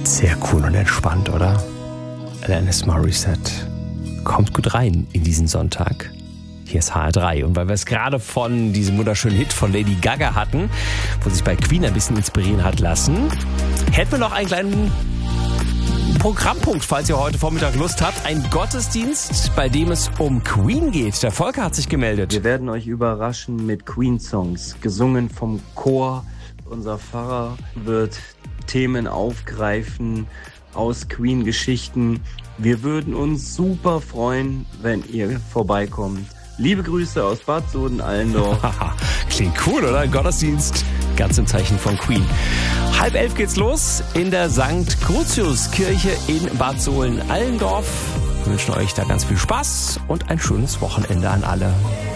Sehr cool und entspannt, oder? Alanis Morissette kommt gut rein in diesen Sonntag. Hier ist HR3. Und weil wir es gerade von diesem wunderschönen Hit von Lady Gaga hatten, wo sich bei Queen ein bisschen inspirieren hat lassen, hätten wir noch einen kleinen Programmpunkt, falls ihr heute Vormittag Lust habt. Ein Gottesdienst, bei dem es um Queen geht. Der Volker hat sich gemeldet. Wir werden euch überraschen mit Queen-Songs, gesungen vom Chor. Unser Pfarrer wird Themen aufgreifen aus Queen-Geschichten. Wir würden uns super freuen, wenn ihr vorbeikommt. Liebe Grüße aus Bad Soden-Allendorf. Klingt cool, oder? Ein Gottesdienst, ganz im Zeichen von Queen. 10:30 geht's los in der St. Crucius-Kirche in Bad Sohlen-Allendorf. Wir wünschen euch da ganz viel Spaß und ein schönes Wochenende an alle.